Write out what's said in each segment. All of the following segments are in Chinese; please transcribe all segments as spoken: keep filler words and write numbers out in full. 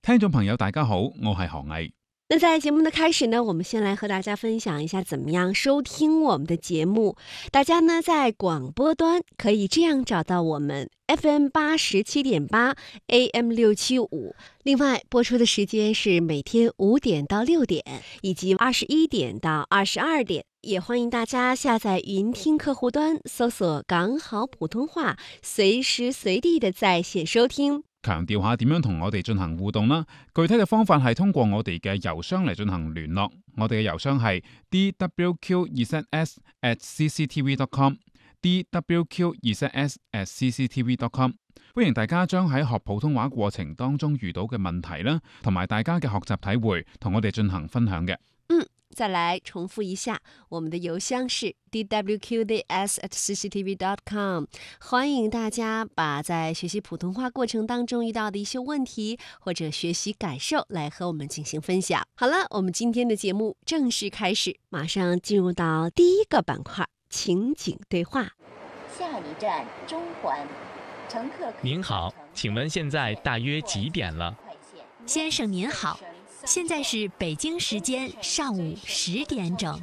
聽眾朋友大家好，我係何毅。 那在節目的開始呢，我們先來和大家分享一下怎麼樣收聽我們的節目。大家呢在廣播端可以這樣找到我們 F M 八十七點八 A M 六七五，另外播出的時間是每天五點到六點，以及二十一點到二十二點。也歡迎大家下載雲聽客戶端，搜索港好普通話，隨時隨地的在線收聽。 強調下點樣同我哋進行互動啦，具體嘅方法係通過我哋嘅郵箱嚟進行聯絡，我哋嘅郵箱係 d w q 二 s at c c t v dot com d w q 二 s at c c t v dot com。 歡迎大家將喺學普通話過程當中遇到嘅問題啦，同埋大家嘅學習體會同我哋進行分享嘅。 嗯，再來重複一下，我們的郵箱是 d w q d s at c c t v dot com。 歡迎大家把在學習普通話過程當中遇到的一些問題或者學習感受來和我們進行分享。好了，我們今天的節目正式開始，馬上進入到第一個板塊，情景對話。 下一站中環，乘客您好，請問現在大約幾點了？ 先生您好，現在是北京時間上午十點整。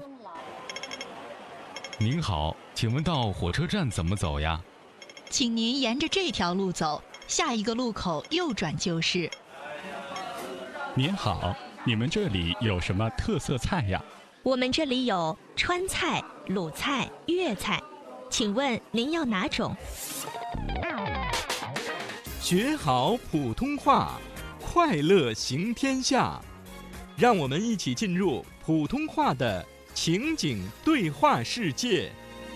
您好，請問到火車站怎麼走呀？ 請您沿着這條路走，下一個路口右轉就是。 您好，你們這裡有什麼特色菜呀？ 我們這裡有川菜、魯菜、粵菜，請問您要哪種？ 學好普通話，快樂行天下。讓我們一起進入普通話的情景對話世界。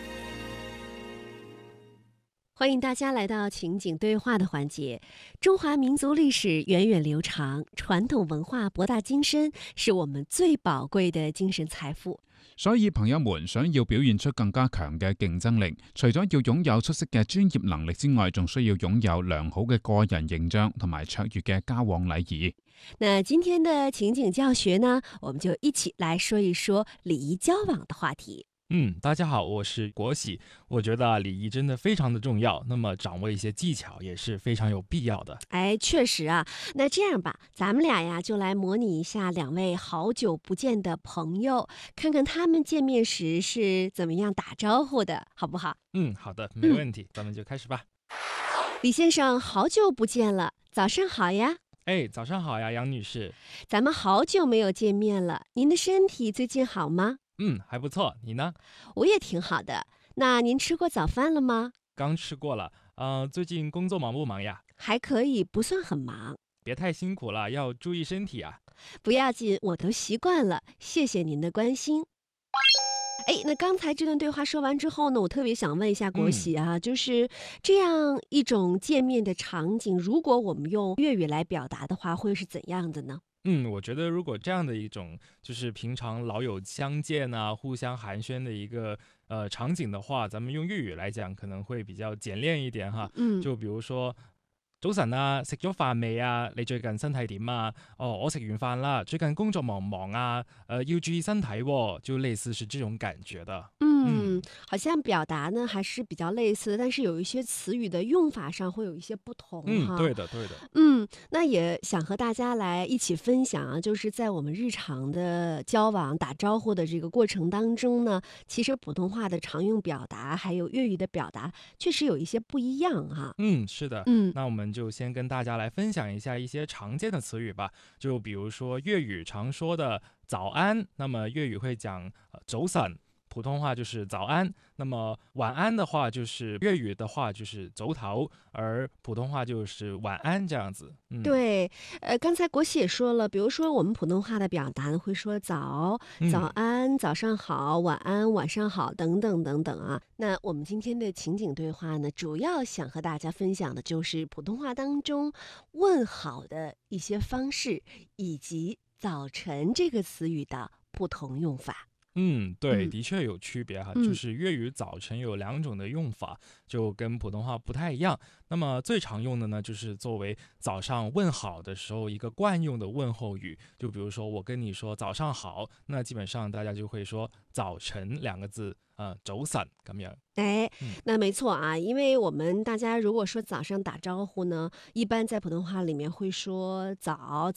歡迎大家來到情景對話的環節。中華民族歷史源遠流長，傳統文化博大精深，是我們最寶貴的精神財富。 所以朋友們想要表現出更加強嘅競爭力，除咗要擁有出色嘅專業能力之外，仲需要擁有良好嘅個人形象同埋卓越嘅交往禮儀。 那今天的情景教學呢，我們就一起來說一說禮儀交往的話題。 嗯，大家好，我是國喜。我覺得禮儀真的非常的重要，那麼掌握一些技巧也是非常有必要的。 哎，確實啊。那這樣吧，咱們倆呀就來模擬一下兩位好久不見的朋友，看看他們見面時是怎麼樣打招呼的，好不好？ 嗯，好的，沒問題，嗯，咱們就開始吧。 李先生，好久不見了，早上好呀。 哎，早上好呀，楊女士。 咱們好久沒有見面了，您的身體最近好嗎？ 嗯，還不錯，你呢？ 我也挺好的。那您吃過早飯了嗎？ 剛吃過了。呃，最近工作忙不忙呀？ 還可以，不算很忙。 別太辛苦了，要注意身體啊。 不要緊，我都習慣了，謝謝您的關心。哎，那剛才這段對話說完之後呢，我特別想問一下國喜啊，嗯，就是這樣一種見面的場景，如果我們用粵語來表達的話，會是怎樣的呢？ 嗯，我覺得如果這樣的一種就是平常老友相見啊，互相寒暄的一個呃場景的話，咱們用粵語來講可能會比較簡練一點哈。嗯，就比如說早晨啊，食咗飯未啊？你最近身體點啊？哦，我食完飯啦。最近工作忙唔忙啊？呃，要注意身體喎，就類似是這種感覺的。 嗯，好像表達呢還是比較類似的，但是有一些詞語的用法上會有一些不同。 嗯，對的，對的。 嗯，那也想和大家來一起分享啊，就是在我們日常的交往打招呼的這個過程當中呢，其實普通話的常用表達還有粵語的表達確實有一些不一樣哈。 嗯，是的。 嗯， 那我們就先跟大家來分享一下一些常見的詞語吧。就比如說粵語常說的早安，那麼粵語會講早晨。普通話就是早安，那麼晚安的話就是粵語的話就是早唞，而普通話就是晚安這樣子。嗯， 對，呃，剛才國喜也說了，比如說我們普通話的表達會說早、早安、早上好、晚安、晚上好等等等等啊。那我們今天的情景對話呢，主要想和大家分享的就是普通話當中問好的一些方式，以及早晨這個詞語的不同用法。 嗯，對，的確有區別哈， 嗯， 就是粵語早晨有兩種的用法，就跟普通話不太一樣。那麼最常用的呢，就是作為早上問好的時候一個慣用的問候語。就比如說我跟你說早上好，那基本上大家就會說早晨兩個字，呃，早晨咁樣。 哎，那沒錯啊，因為我們大家如果說早上打招呼呢，一般在普通話裡面會說早。